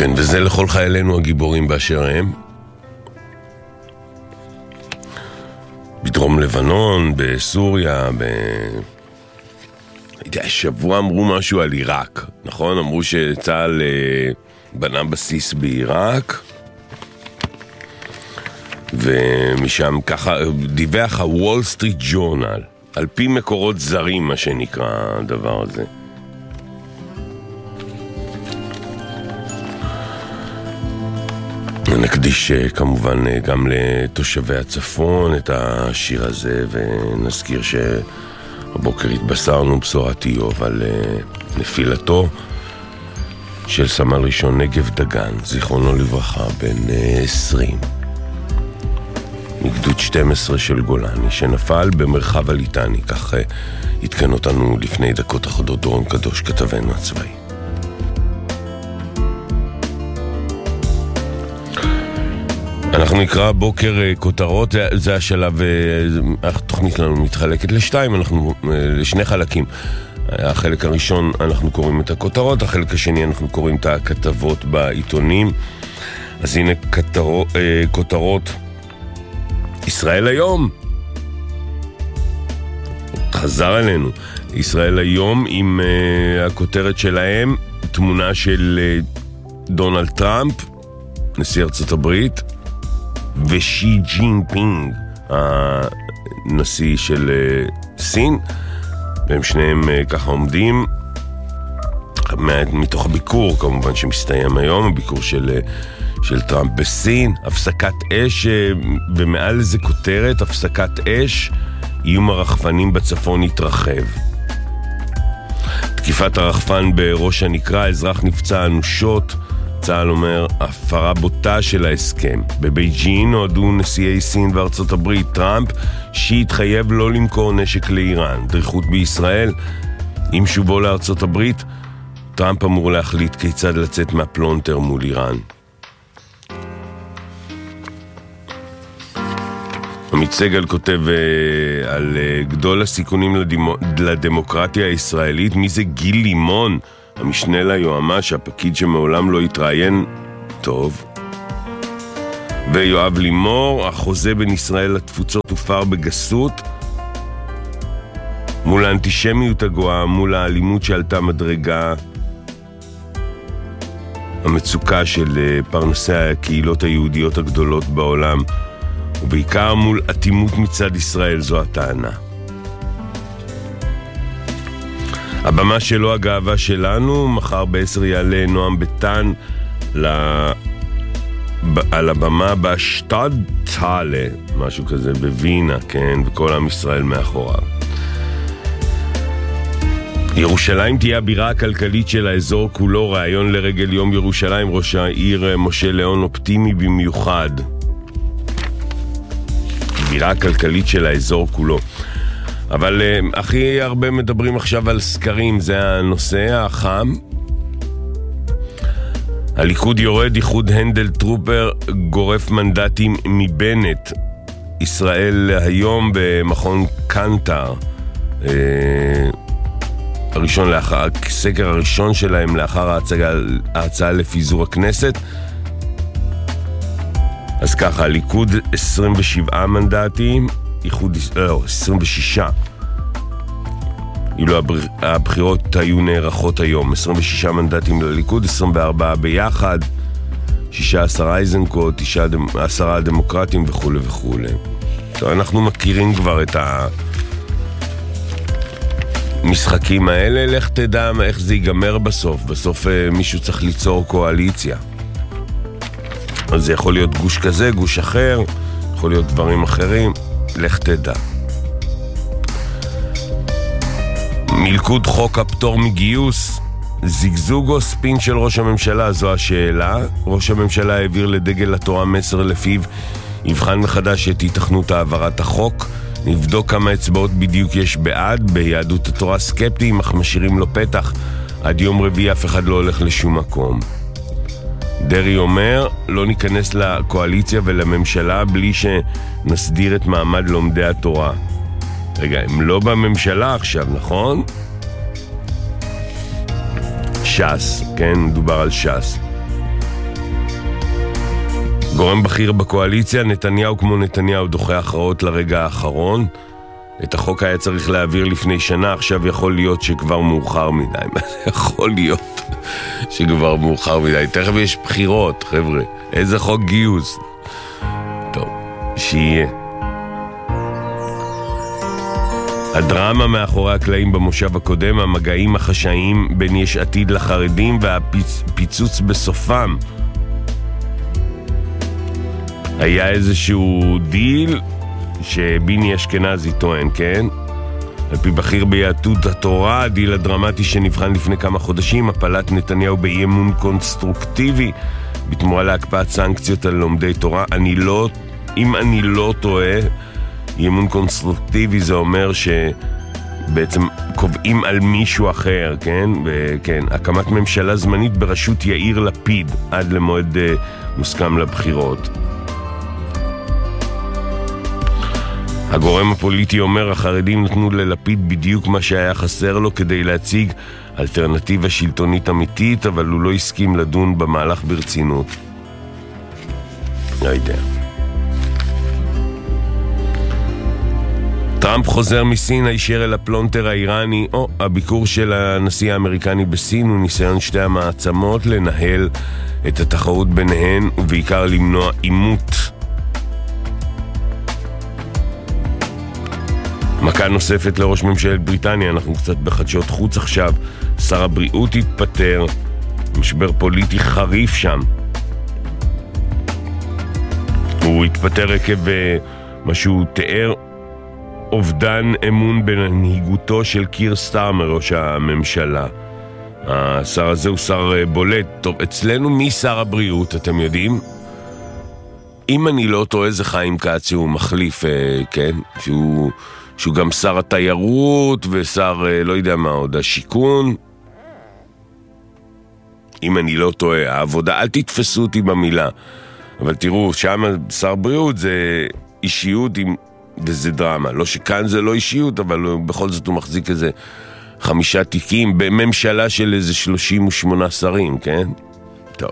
כן, וזה לכל חיילינו הגיבורים באשר הם. בדרום לבנון, בסוריה, שבוע אמרו משהו על עיראק, נכון? אמרו שצה"ל בנה בסיס בעיראק, ומשם ככה דיווח הוול סטריט ג'ורנל, על פי מקורות זרים, מה שנקרא הדבר הזה. נקדיש כמובן גם לתושבי הצפון את השיר הזה, ונזכיר שהבוקר התבשרנו בשורת איוב על נפילתו של סמל ראשון נגב דגן, זיכרונו לברכה, בן 20, מגדוד 12 של גולני, שנפל במרחב הליטני. כך התקן אותנו לפני דקות אחדות דורון קדוש, כתבנו הצבאי. אנחנו נקרא בוקר כותרות, זה השלב, התוכנית שלנו מתחלקת לשתיים, אנחנו לשני חלקים. החלק הראשון אנחנו קוראים את הכותרות, החלק השני אנחנו קוראים את הכתבות בעיתונים. אז הנה כותרות. ישראל היום חזר אלינו. ישראל היום עם הכותרת שלהם, תמונה של דונלד טראמפ, נשיא ארצות הברית, ושי ג'ינפינג, הנשיא של סין, והם שניהם ככה עומדים מתוך הביקור כמובן שמסתיים היום, הביקור של טראמפ בסין, הפסקת אש, ומעל לזה כותרת, הפסקת אש, איום הרחפנים בצפון התרחב. תקיפת הרחפן בראש הנקרה, אזרח נפצע אנושות, צה"ל אומר, הפרה בוטה של ההסכם. בבייג'ין נועדו נשיאי סין וארצות הברית, טראמפ שהתחייב לא למכור נשק לאיראן. דריכות בישראל, עם שובו לארצות הברית, טראמפ אמור להחליט כיצד לצאת מהפלונטר מול איראן. עמית סגל כותב על גדול הסיכונים לדמוקרטיה הישראלית. מי זה גיל לימון? המשנה ליועמ"ש, הפקיד שמעולם לא התראיין טוב. ויואב לימור, החוזה בין ישראל לתפוצות הופר בגסות מול האנטישמיות הגואה, מול האלימות שעלתה מדרגה, המצוקה של פרנסי הקהילות היהודיות הגדולות בעולם, ובעיקר מול אטימות מצד ישראל, זו הטענה. הבמה שלו הגאווה שלנו, מחר ב10 יעלה נועם ביטן על הבמה בשטאדטהלה, משהו כזה בווינה, כן, וכל עם ישראל מאחוריו. ירושלים תהיה הבירה הכלכלית של האזור כולו, רעיון לרגל יום ירושלים, ראש העיר משה ליאון אופטימי במיוחד. בירה הכלכלית של האזור כולו. אבל הכי הרבה מדברים עכשיו על סקרים, זה הנושא החם. הליכוד יורד, איחוד הנדל טרופר גורף מנדטים מבנט. ישראל היום במכון קנטר, הראשון לאחר, הסקר הראשון שלהם לאחר ההצעה לפיזור הכנסת. אז ככה, הליכוד 27 מנדטים, איחוד, 26. אילו הבחירות היו נערכות היום, 26 מנדטים לליכוד, 24 ביחד, 16 אייזנקוט, 10 דמוקרטים וכו' וכו'. טוב, אנחנו מכירים כבר את המשחקים האלה, לך תדע איך זה ייגמר בסוף. בסוף מישהו צריך ליצור קואליציה. אז זה יכול להיות גוש כזה, גוש אחר, יכול להיות דברים אחרים, לך תדע. מלכוד חוק הפטור מגיוס, זיגזוג או ספין של ראש הממשלה, זו השאלה. ראש הממשלה העביר לדגל התורה מסר לפיו יבחן מחדש את התכנות העברת החוק, נבדוק כמה אצבעות בדיוק יש בעד. ביהדות התורה סקפטיים, אך משאירים לו פתח, עד יום רביעי אף אחד לא הולך לשום מקום. דרי אומר, לא ניכנס לקואליציה ולממשלה בלי שנסדיר את מעמד לומדי התורה. רגע, הם לא בממשלה עכשיו, נכון? ש"ס, כן, מדובר על ש"ס. גורם בכיר בקואליציה, נתניהו כמו נתניהו דוחה הכרעות לרגע האחרון. את החוק היה צריך להעביר לפני שנה, עכשיו יכול להיות שכבר מאוחר מדי. מה זה יכול להיות שכבר מאוחר מדי? תכף יש בחירות, חבר'ה. איזה חוק גיוס? טוב, שיהיה. הדרמה מאחורי הקלעים במושב הקודם, המגעים החשאיים בין יש עתיד לחרדים והפיצוץ בסופם. היה איזשהו דיל שביני אשכנזי טוען, כן? על פי בכיר ביהדות התורה, הדיל הדרמטי שנבחן לפני כמה חודשים, הפלת נתניהו באי-אמון קונסטרוקטיבי בתמורה להקפאת סנקציות על לומדי תורה. אם אני לא טועה, אי-אמון קונסטרוקטיבי זה אומר שבעצם קובעים על מישהו אחר, כן? וכן, הקמת ממשלה זמנית בראשות יאיר לפיד עד למועד מוסכם לבחירות. הגורם הפוליטי אומר, החרדים נתנו ללפיד בדיוק מה שהיה חסר לו כדי להציג אלטרנטיבה שלטונית אמיתית, אבל הוא לא הסכים לדון במהלך ברצינות. לא יודע. טראמפ חוזר מסין, הישר אל הפלונטר האיראני. הביקור של הנשיא האמריקני בסין הוא ניסיון שתי המעצמות לנהל את התחרות ביניהן ובעיקר למנוע עימות. מכה נוספת לראש ממשלת בריטניה, אנחנו קצת בחדשות חוץ עכשיו. שר הבריאות התפטר, משבר פוליטי חריף שם. הוא התפטר עקב מה שהוא תיאר אובדן אמון בנהיגותו של קיר סטארמר, ראש הממשלה. השר הזה הוא שר בולט. טוב, אצלנו מי שר הבריאות, אתם יודעים? אם אני לא טועה, זה חיים כץ, שהוא מחליף, כן? שהוא גם שר התיירות ושר, לא יודע מה עוד, השיכון. אם אני לא טועה, העבודה, אל תתפסו אותי במילה. אבל תראו, שם שר בריאות זה אישיות וזה דרמה. לא שכאן זה לא אישיות, אבל בכל זאת הוא מחזיק איזה 5 תיקים בממשלה של איזה 38 שרים, כן? טוב.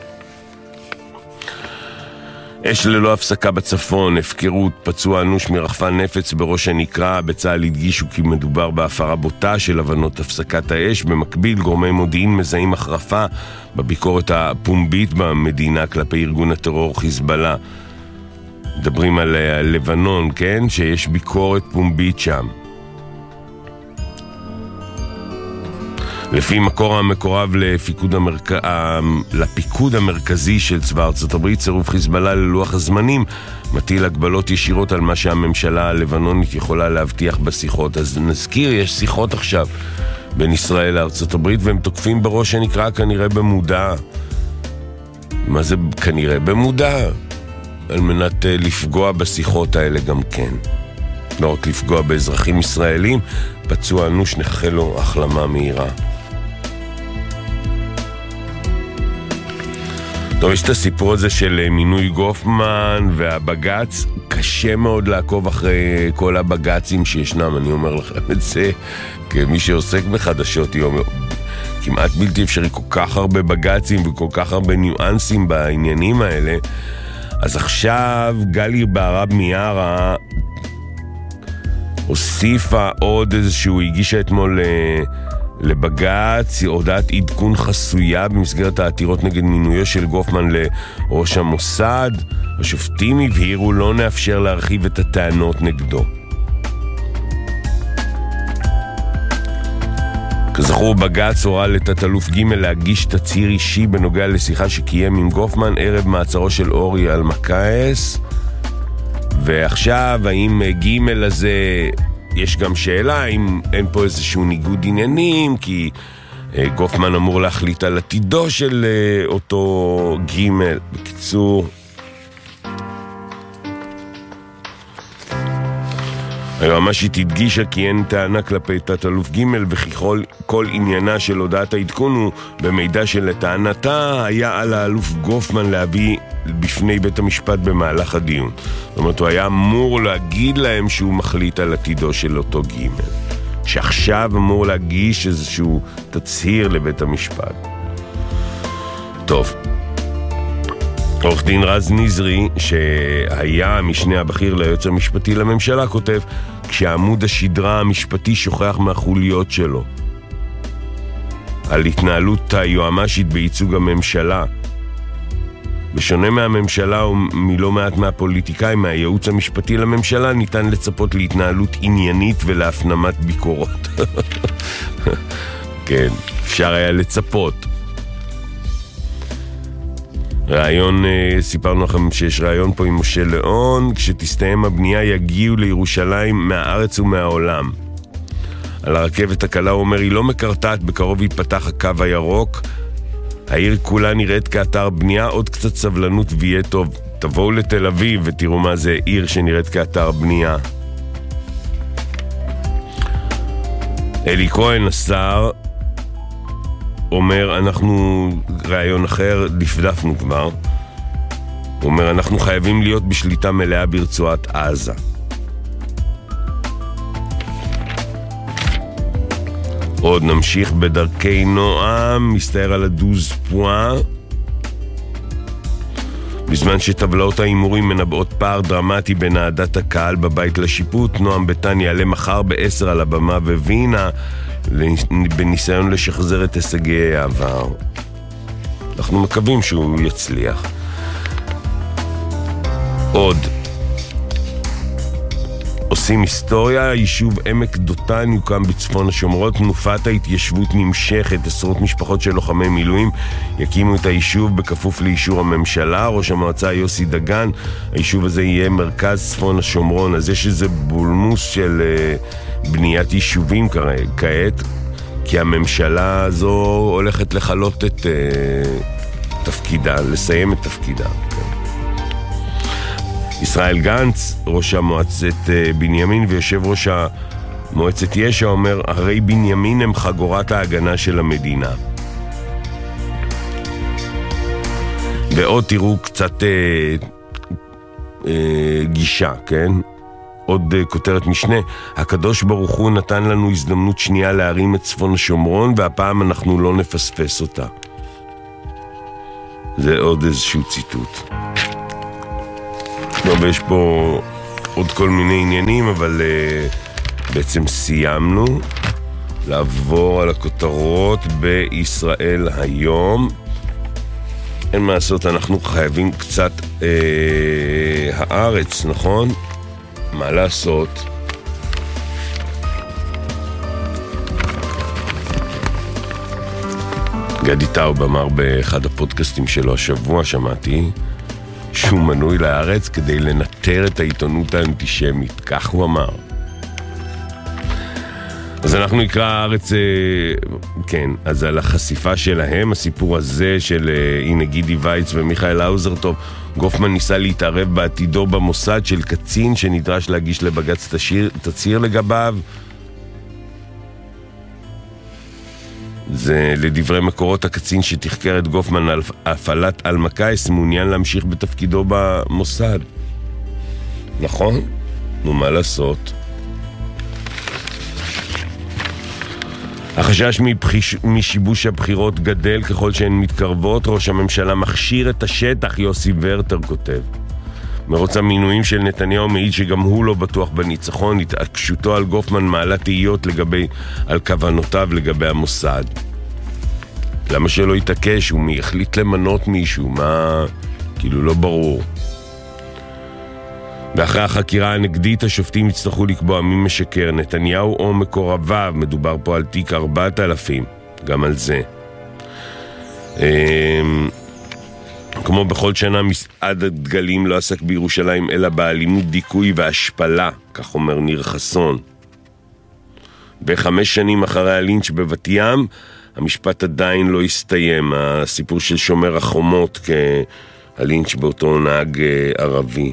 אש ללא הפסקה בצפון, הפקרות, פצוע אנוש מרחפן נפץ בראש הנקרה. בצה"ל הדגישו כי מדובר בהפרה בוטה של הבנות הפסקת האש. במקביל, גורמי מודיעין מזהים החרפה בביקורת הפומבית במדינה כלפי ארגון הטרור חיזבאללה. מדברים על לבנון, כן? שיש ביקורת פומבית שם. לפי מקור המקורב לפיקוד המרכזי של צבא ארצות הברית, צירוף חיזבאללה ללוח הזמנים מטיל הגבלות ישירות על מה שהממשלה הלבנונית יכולה להבטיח בשיחות. אז נזכיר, יש שיחות עכשיו בין ישראל לארצות הברית, והם תוקפים בראש שנקרא כנראה במודע. מה זה כנראה במודע? על מנת לפגוע בשיחות האלה גם כן. לא רק לפגוע באזרחים ישראלים. פצוע אנוש, נאחל לו החלמה מהירה. טוב, יש את הסיפור הזה של מינוי גופמן והבגץ. קשה מאוד לעקוב אחרי כל הבגצים שישנם, אני אומר לכם את זה כמי שעוסק בחדשות יום. כמעט בלתי אפשרי, כל כך הרבה בגצים וכל כך הרבה ניואנסים בעניינים האלה. אז עכשיו גלי בהרב מיארה הוסיפה עוד איזשהו, הגישה אתמול לבגץ הודעת עדכון חסויה במסגרת העתירות נגד מינויו של גופמן לראש המוסד. השופטים הבהירו לא נאפשר להרחיב את הטענות נגדו. כזכור, בגץ הורה לתת-אלוף ג' להגיש תצהיר אישי בנוגע לשיחה שקיים עם גופמן ערב מעצרו של אורי אלמקייס. ועכשיו, האם ג' הזה, יש גם שאלה, האם אין פה איזשהו ניגוד עניינים, כי גופמן אמור להחליט על עתידו של אותו ג'. בקיצור, היועמ"שית הדגישה כי אין טענה כלפי תת-אלוף ג' וכי כל עניינה של הודעת העדכון הוא במידע שלטענתה היה על האלוף גופמן להביא בפני בית המשפט במהלך הדיון. זאת אומרת, הוא היה אמור להגיד להם שהוא מחליט על עתידו של אותו ג', שעכשיו אמור להגיש איזשהו תצהיר לבית המשפט. טוב, עורך דין רז נזרי, שהיה המשנה הבכיר ליועץ המשפטי לממשלה, כותב, כשעמוד השדרה המשפטי שוכח מהחוליות שלו על התנהלות היועמ"שית בייצוג הממשלה. בשונה מהממשלה ומלא מעט מהפוליטיקאים, מהייעוץ המשפטי לממשלה, ניתן לצפות להתנהלות עניינית ולהפנמת ביקורות. כן, אפשר היה לצפות. רעיון, סיפרנו לכם שיש רעיון פה עם משה ליאון, כשתסתיים הבנייה יגיעו לירושלים מהארץ ומהעולם. על הרכבת הקלה הוא אומר, היא לא מקרטעת, בקרוב ייפתח הקו הירוק, העיר כולה נראית כאתר בנייה, עוד קצת סבלנות ויהיה טוב. תבואו לתל אביב ותראו מה זה עיר שנראית כאתר בנייה. אלי כהן, השר, אומר, אנחנו, רעיון אחר, דפדפנו כבר, הוא אומר, אנחנו חייבים להיות בשליטה מלאה ברצועת עזה. עוד נמשיך בדרכי נועם, מסתער על הדוז פואה. בזמן שטבלאות האימורים מנבאות פער דרמטי בין העדת הקהל בבית לשיפוט, נועם ביתן יעלה מחר ב-10 על הבמה בווינה, בניסיון לשחזר את הישגי העבר. אנחנו מקווים שהוא יצליח. עוד עושים היסטוריה, יישוב עמק דותן יוקם בצפון השומרון, תנופת ההתיישבות נמשכת, עשרות משפחות של לוחמי מילואים יקימו את היישוב בכפוף לאישור הממשלה. ראש המועצה יוסי דגן, היישוב הזה יהיה מרכז צפון השומרון, אז יש איזה בולמוס של בניית יישובים כעת, כי הממשלה הזו הולכת לחלות את תפקידה, לסיים את תפקידה. ישראל גנץ, ראש המועצת בנימין ויושב ראש המועצת ישע, אומר, הרי בנימין הם חגורת ההגנה של המדינה. ועוד תראו קצת גישה, כן? עוד כותרת משנה, הקדוש ברוך הוא נתן לנו הזדמנות שנייה להרים את צפון השומרון, והפעם אנחנו לא נפספס אותה. זה עוד איזשהו ציטוט. טוב, יש פה עוד כל מיני עניינים, אבל בעצם סיימנו לעבור על הכותרות בישראל היום. אין מה לעשות, אנחנו חייבים קצת הארץ, נכון? מה לעשות? גדי טאוב אמר באחד הפודקאסטים שלו השבוע, שמעתי, שהוא מנוי לארץ כדי לנטר את העיתונות האנטישמית, כך הוא אמר. אז אנחנו נקרא הארץ, כן, אז על החשיפה שלהם, הסיפור הזה של הנה גידי וייץ ומיכאל האוזרטוב, גופמן ניסה להתערב בעתידו במוסד של קצין שנדרש להגיש לבג"ץ תצהיר לגביו. זה לדברי מקורות, הקצין שתחקר את גופמן על הפעלת אלמקייס מעוניין להמשיך בתפקידו במוסד. נכון? ומה לעשות? החשש משיבוש הבחירות גדל ככל שהן מתקרבות. ראש הממשלה מכשיר את השטח, יוסי ורטר כותב. מרוץ המינויים של נתניהו מעיד שגם הוא לא בטוח בניצחון. התעקשותו על גופמן מעלה תהיות על כוונותיו לגבי המוסד. למה שלא יתעקש? הוא החליט למנות מישהו, מה? כאילו לא ברור. ואחרי החקירה הנגדית השופטים יצטרכו לקבוע מי משקר, נתניהו או מקורביו. מדובר פה על תיק 4000, גם על זה. כמו בכל שנה, מסעד הדגלים לא עסק בירושלים אלא באלימות, דיכוי והשפלה, כך אומר ניר חסון. 5 שנים אחרי הלינץ' בבת ים, המשפט עדיין לא הסתיים. הסיפור של שומר החומות כהלינץ' באותו נהג ערבי.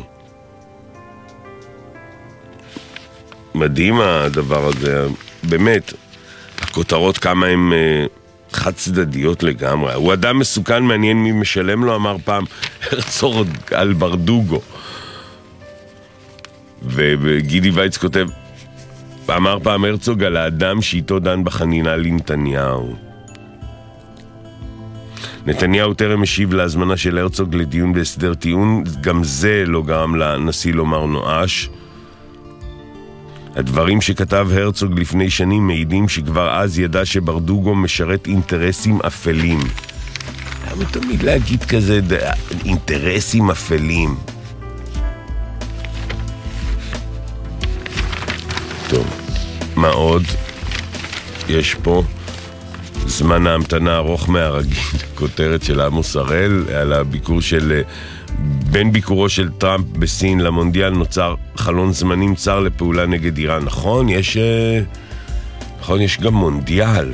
מדהים הדבר הזה, באמת, הכותרות כמה הם חד צדדיות לגמרי. הוא אדם מסוכן, מעניין מי משלם לו, אמר פעם הרצוג על ברדוגו. וגידי וייץ כותב, אמר פעם הרצוג על האדם שאיתו דן בחנינה לנתניהו. נתניהו טרם השיב להזמנה של הרצוג לדיון בהסדר טיעון, גם זה לא גרם לנשיא לומר נואש. הדברים שכתב הרצוג לפני שנים מעידים שכבר אז ידע שברדוגו משרת אינטרסים אפלים. למה תמיד להגיד כזה אינטרסים אפלים? טוב, מה עוד? יש פה זמן ההמתנה ארוך מהרגיל, כותרת של עמוס הראל, על הביקור של, בין ביקורו של טראמפ בסין למונדיאל נוצר חלון זמנים צר לפעולה נגד איראן. נכון, יש גם מונדיאל.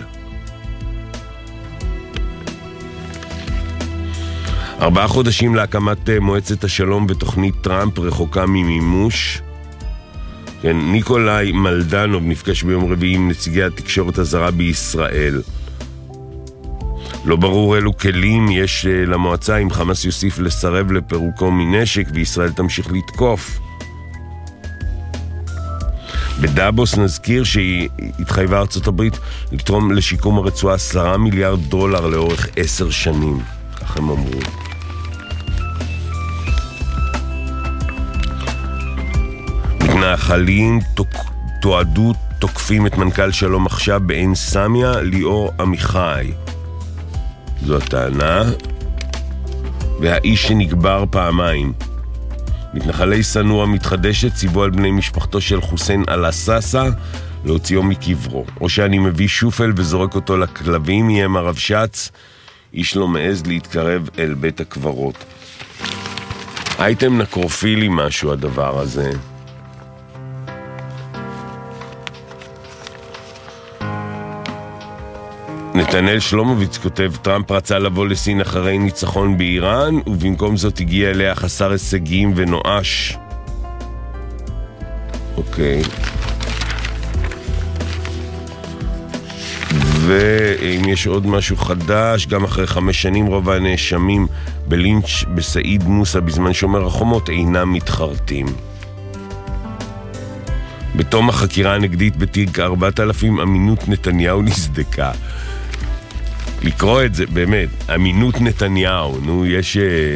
4 חודשים להקמת מועצת השלום ותוכנית טראמפ רחוקה ממימוש. כן, ניקולאי מלדנוב נפגש ביום רביעי עם נציגי התקשורת הזרה בישראל. לא ברור אילו כלים יש למועצה אם חמאס יוסיף לסרב לפירוקו מנשק וישראל תמשיך לתקוף. בדאבוס נזכיר שהיא התחייבה ארצות הברית לתרום לשיקום הרצועה $10 מיליארד לאורך 10 שנים. כך הם אמרו. מתנחלים תועדו תוקפים את מנכ"ל שלום עכשיו בעין סמיה, ליאור עמיחי. זו הטענה. והאיש שנקבר פעמיים. מתנחלי סנוע מתחדשת ציוו על בני משפחתו של חוסיין אל-אסאסה להוציאו מקברו. או שאני מביא שופל וזורק אותו לכלבים, יהיה הרב שץ, איש לא מעז להתקרב אל בית הקברות. הייתם נקרופילי משהו הדבר הזה. נתנאל שלומוביץ כותב, טראמפ רצה לבוא לסין אחרי ניצחון באיראן, ובמקום זאת הגיע אליה חסר הישגים ונואש. אוקיי. ואם יש עוד משהו חדש, גם אחרי 5 שנים רוב הנאשמים בלינץ' בסעיד מוסא בזמן שומר החומות אינם מתחרטים. בתום החקירה הנגדית בתיק 4000 אמינות נתניהו נסדקה. לקרוא את זה, באמת, אמינות נתניהו, נו, יש...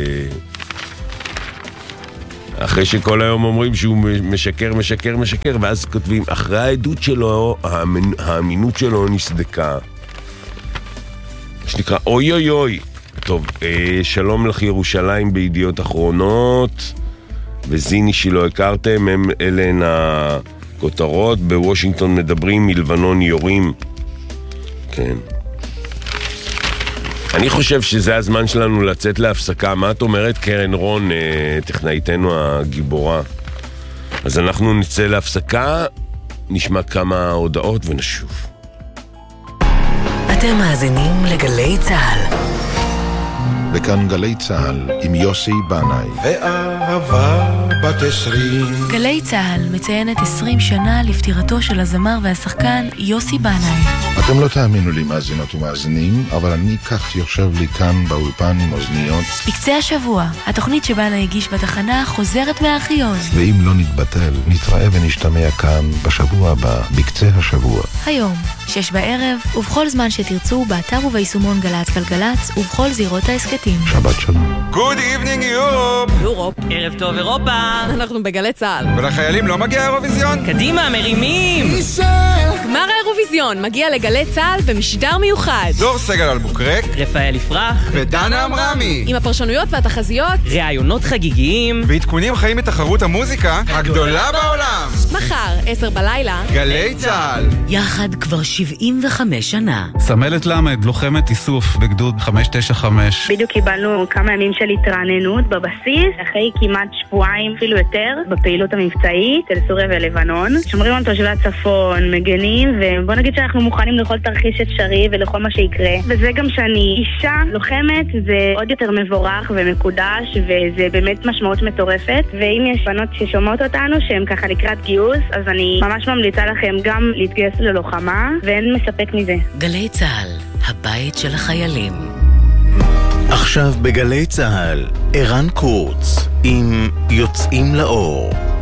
אחרי שכל היום אומרים שהוא משקר, ואז כותבים, אחרי העדות שלו, האמינות שלו נסדקה. שנקרא, אוי אוי אוי. טוב, שלום לך ירושלים בידיעות אחרונות, וזיני שלא הכרתם, אלה הכותרות, בוושינגטון מדברים, מלבנון יורים. כן. אני חושב שזה הזמן שלנו לצאת להפסקה. מה את אומרת, קרן רון, טכנאיתנו הגיבורה? אז אנחנו נצא להפסקה, נשמע כמה הודעות ונשוב. אתם מאזינים לגלי צהל. וכאן גלי צהל עם יוסי בנאי. ואהבה בת 20. גלי צהל מציינת 20 שנה לפטירתו של הזמר והשחקן יוסי בנאי. אתם לא תאמינו לי מאזינות ומאזינים, אבל אני כך יושב לי כאן באולפן עם אוזניות. בקצה השבוע, התוכנית שבנאי הגיש בתחנה חוזרת מהארכיון. ואם לא נתבטל, נתראה ונשתמע כאן בשבוע הבא, בקצה השבוע. היום, 6 בערב, ובכל זמן שתרצו, באתר וביישומון גלץ גלגלץ, ובכל זירות העסקתים. שבת שלום. Good evening Europe. יורופ, ערב טוב אירופה. אנחנו בגלי צהל. ולחיילים לא מגיע האירוויזיון? קדימה, מרימים. גמר האירוויזיון מגיע לגלי צהל במשדר מיוחד. דור סגל אלבוקרק, רפאל יפרח, ודנה אמרמי. עם הפרשנויות והתחזיות. ראיונות חגיגיים. ועדכונים חיים מתחרות המוזיקה הגדולה בעולם. מחר, 10 בלילה. גלי צהל. יחד כבר 75 שנה. סמלת למד, לוחמת איסוף בגדוד 595. בדיוק קיבלנו כמה ימים של התרעננות בבסיס, אחרי כמעט שבועיים, אפילו יותר, בפעילות המבצעית של סוריה ולבנון. שומרים על תושבי הצפון, מגנים, ובוא נגיד שאנחנו מוכנים לכל תרחיש אפשרי ולכל מה שיקרה. וזה גם שאני אישה לוחמת, זה עוד יותר מבורך ומקודש, וזה באמת משמעות מטורפת. ואם יש בנות ששומעות אותנו, שהן ככה לקראת גיוס, אז אני ממש ממליצה לכם גם להתגייס ללוחמה, ואין מספק מזה. גלי צהל, הבית של החיילים. עכשיו בגלי צהל, ערן קורץ עם יוצאים לאור.